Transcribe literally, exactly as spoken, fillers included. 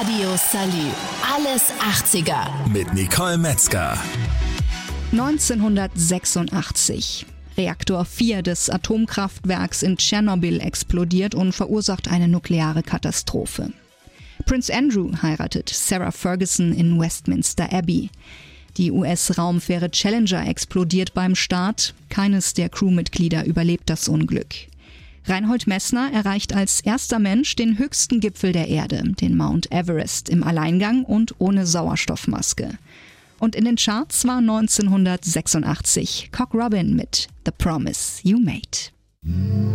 Radio Salü. Alles achtziger. Mit Nicole Metzger. neunzehnhundertsechsundachtzig. Reaktor vier des Atomkraftwerks in Tschernobyl explodiert und verursacht eine nukleare Katastrophe. Prince Andrew heiratet Sarah Ferguson in Westminster Abbey. Die U S-Raumfähre Challenger explodiert beim Start. Keines der Crewmitglieder überlebt das Unglück. Reinhold Messner erreicht als erster Mensch den höchsten Gipfel der Erde, den Mount Everest, im Alleingang und ohne Sauerstoffmaske. Und in den Charts war neunzehnhundertsechsundachtzig Cock Robin mit The Promise You Made.